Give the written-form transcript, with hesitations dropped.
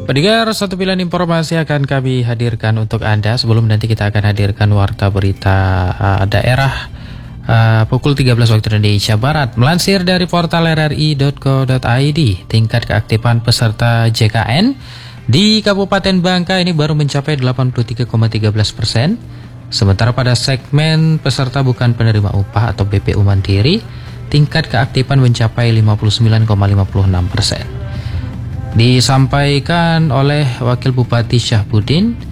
Pendengar, satu pilihan informasi akan kami hadirkan untuk Anda. Sebelum nanti kita akan hadirkan warta berita daerah pukul 13 waktu Indonesia Barat. Melansir dari portal rri.co.id, tingkat keaktifan peserta JKN di Kabupaten Bangka ini baru mencapai 83,13%. Sementara pada segmen peserta bukan penerima upah atau BPU Mandiri, tingkat keaktifan mencapai 59,56%. Disampaikan oleh Wakil Bupati Syahbudin,